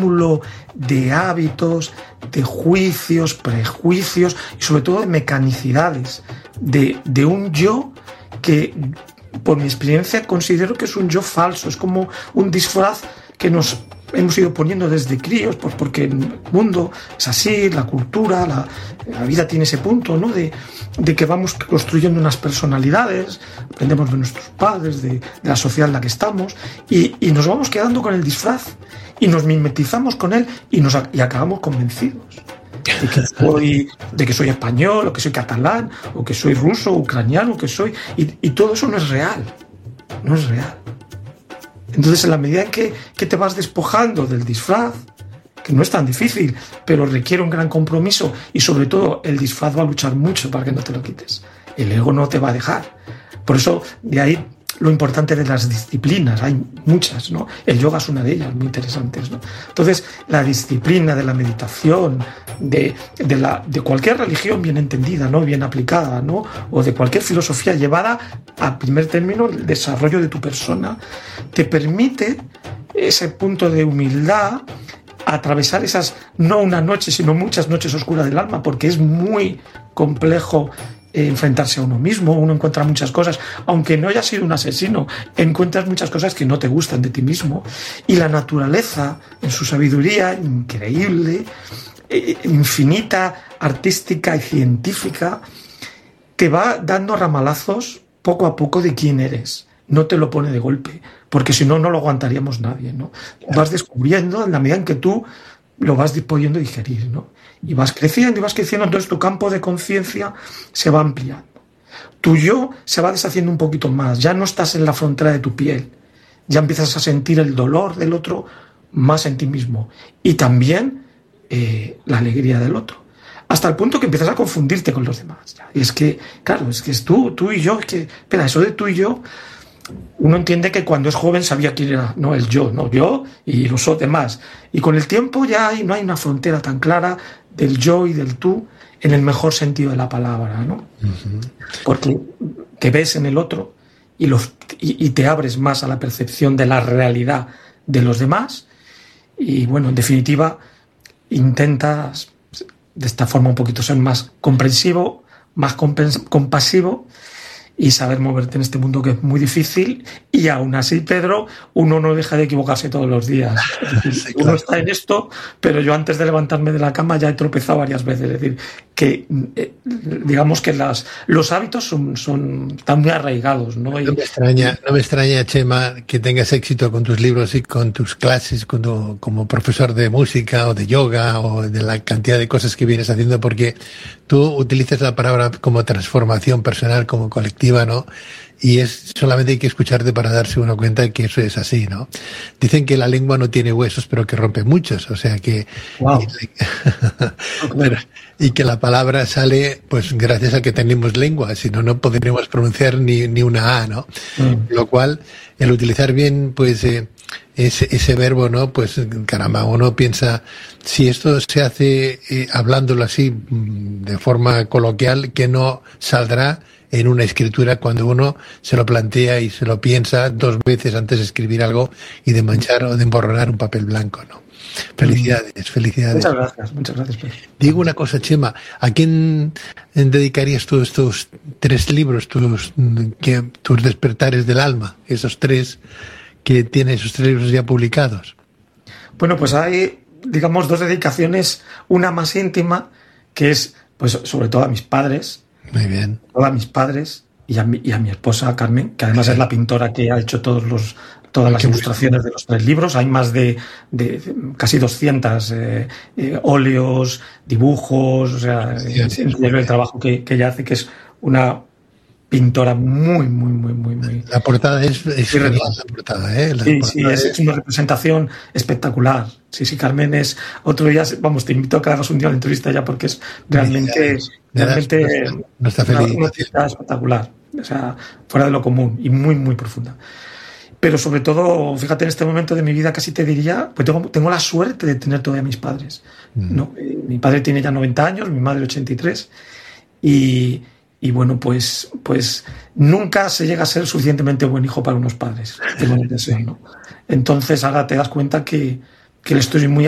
cúmulo de hábitos, de juicios, prejuicios y sobre todo de mecanicidades de un yo que, por mi experiencia, considero que es un yo falso, es como un disfraz que nos hemos ido poniendo desde críos, pues porque el mundo es así, la cultura, la vida tiene ese punto, ¿no? De que vamos construyendo unas personalidades, aprendemos de nuestros padres, de la sociedad en la que estamos, y nos vamos quedando con el disfraz y nos mimetizamos con él y acabamos convencidos de que soy español, o que soy catalán, o que soy ruso, ucraniano, y todo eso no es real, no es real. Entonces, en la medida en que te vas despojando del disfraz, que no es tan difícil, pero requiere un gran compromiso, y sobre todo el disfraz va a luchar mucho para que no te lo quites. El ego no te va a dejar. Por eso, de ahí lo importante de las disciplinas, hay muchas, ¿no? El yoga es una de ellas, muy interesantes, ¿no? Entonces, la disciplina de la meditación, de cualquier religión bien entendida, ¿no? Bien aplicada, ¿no? O de cualquier filosofía llevada a primer término, el desarrollo de tu persona, te permite ese punto de humildad, atravesar esas, no una noche, sino muchas noches oscuras del alma, porque es muy complejo enfrentarse a uno mismo. Uno encuentra muchas cosas, aunque no haya sido un asesino, encuentras muchas cosas que no te gustan de ti mismo, y la naturaleza, en su sabiduría increíble, infinita, artística y científica, te va dando ramalazos poco a poco de quién eres. No te lo pone de golpe, porque si no, no lo aguantaríamos nadie, ¿no? Vas descubriendo en la medida en que tú lo vas pudiendo digerir, ¿no? Y vas creciendo, entonces tu campo de conciencia se va ampliando. Tu yo se va deshaciendo un poquito más, ya no estás en la frontera de tu piel, ya empiezas a sentir el dolor del otro más en ti mismo, y también la alegría del otro, hasta el punto que empiezas a confundirte con los demás. Y es que, claro, es que es tú y yo, es que, espera, eso de tú y yo, uno entiende que cuando es joven sabía quién era, no el yo, no yo y los demás. Y con el tiempo ya no hay una frontera tan clara del yo y del tú en el mejor sentido de la palabra, ¿no? Uh-huh. Porque te ves en el otro y te abres más a la percepción de la realidad de los demás. Y bueno, en definitiva, intentas de esta forma un poquito ser más comprensivo, más compasivo, y saber moverte en este mundo que es muy difícil. Y aún así, Pedro, uno no deja de equivocarse todos los días. Sí, claro. Uno está en esto, pero yo antes de levantarme de la cama ya he tropezado varias veces. Es decir, que digamos que los hábitos están muy arraigados, ¿no? No me extraña, Chema, que tengas éxito con tus libros y con tus clases como profesor de música o de yoga o de la cantidad de cosas que vienes haciendo, porque tú utilizas la palabra como transformación personal, como colectiva, ¿no? Y solamente hay que escucharte para darse uno cuenta de que eso es así, ¿no? Dicen que la lengua no tiene huesos, pero que rompe muchos, o sea que... Wow. Y que la palabra sale, pues, gracias a que tenemos lengua, si no, no podríamos pronunciar ni una A, ¿no? Lo cual, el utilizar bien, pues, ese verbo, ¿no? Pues, caramba, uno piensa, si esto se hace hablándolo así, de forma coloquial, que no saldrá en una escritura cuando uno se lo plantea y se lo piensa 2 veces antes de escribir algo y de manchar o de emborronar un papel blanco, ¿no? Felicidades. Muchas gracias. Pedro. Digo una cosa, Chema, ¿a quién dedicarías tú estos 3 libros, tus despertares del alma, esos 3 que tienen esos 3 libros ya publicados? Bueno, pues hay, digamos, 2 dedicaciones, una más íntima, que es, pues, sobre todo a mis padres. Muy bien. A mis padres y a mi esposa, Carmen, que además es la pintora que ha hecho todas las ilustraciones de los 3 libros. Hay más de casi 200 óleos, dibujos, o sea, el trabajo que ella hace, que es una pintora muy... La portada es genial, la portada, ¿eh? Sí, es una representación espectacular. Sí, Carmen es otro día, vamos, te invito a que hagas un día una entrevista ya, porque es realmente una artista espectacular, o sea, fuera de lo común y muy profunda. Pero sobre todo, fíjate, en este momento de mi vida casi te diría, pues tengo la suerte de tener todavía a mis padres, ¿no? Mi padre tiene ya 90 años, mi madre 83, y bueno, pues nunca se llega a ser suficientemente buen hijo para unos padres, tengo la impresión, ¿no? Entonces ahora te das cuenta que le estoy muy